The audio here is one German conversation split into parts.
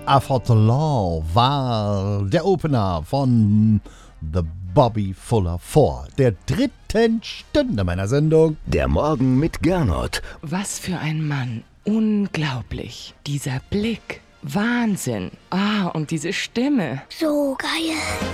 Afterlaw war der Opener von The Bobby Fuller 4, der dritten Stunde meiner Sendung. Der Morgen mit Gernot. Was für ein Mann. Unglaublich. Dieser Blick. Wahnsinn. Und diese Stimme. So geil.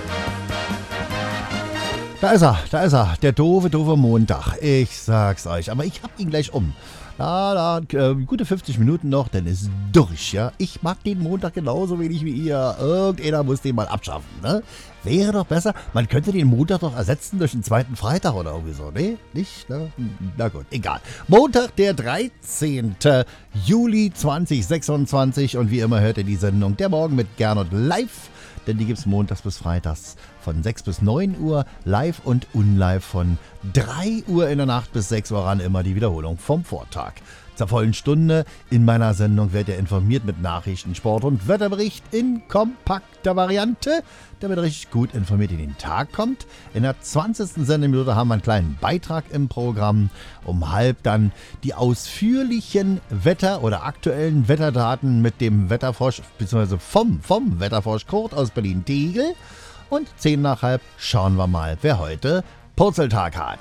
Da ist er, der doofe Montag. Ich sag's euch, aber ich hab ihn gleich um. Gute 50 Minuten noch, dann ist durch, ja. Ich mag den Montag genauso wenig wie ihr. Irgendeiner muss den mal abschaffen, ne? Wäre doch besser, man könnte den Montag doch ersetzen durch einen zweiten Freitag oder irgendwie so. Nee, nicht? Ne? Na gut, egal. Montag, der 13. Juli 2026 und wie immer hört ihr die Sendung Der Morgen mit Gernot live. Denn die gibt's montags bis freitags von 6 bis 9 Uhr, live und unlive von 3 Uhr in der Nacht bis 6 Uhr ran, immer die Wiederholung vom Vortag. Zur vollen Stunde in meiner Sendung werdet ihr informiert mit Nachrichten, Sport und Wetterbericht in kompakter Variante, damit ihr richtig gut informiert in den Tag kommt. In der 20. Sendeminute haben wir einen kleinen Beitrag im Programm. Um halb dann die ausführlichen oder aktuellen Wetterdaten mit dem Wetterfrosch, beziehungsweise vom Wetterfrosch Kurt aus Berlin-Tegel. Und 10 nach halb schauen wir mal, wer heute Purzeltag hat.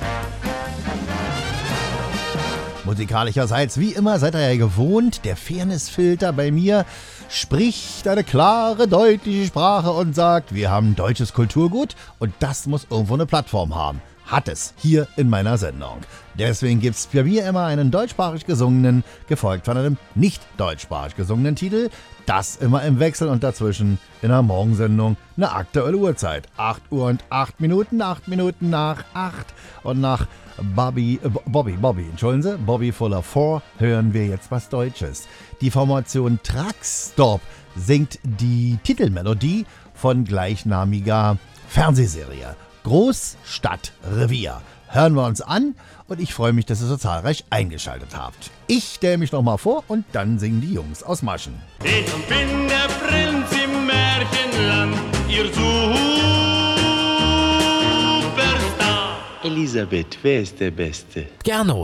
Musikalischerseits, wie immer, seid ihr ja gewohnt, der Fairnessfilter bei mir spricht eine klare, deutliche Sprache und sagt, wir haben deutsches Kulturgut und das muss irgendwo eine Plattform haben. Hat es hier in meiner Sendung. Deswegen gibt es bei mir immer einen deutschsprachig gesungenen, gefolgt von einem nicht deutschsprachig gesungenen Titel. Das immer im Wechsel und dazwischen in der Morgensendung eine aktuelle Uhrzeit. 8 Uhr und 8 Minuten, 8 Minuten nach 8 und nach Bobby Fuller 4 hören wir jetzt was Deutsches. Die Formation Truckstop singt die Titelmelodie von gleichnamiger Fernsehserie Großstadtrevier. Hören wir uns an und ich freue mich, dass ihr so zahlreich eingeschaltet habt. Ich stelle mich noch mal vor und dann singen die Jungs aus Maschen. Ich bin der Prinz im Märchenland, ihr Superstar. Elisabeth, wer ist der Beste? Gernot.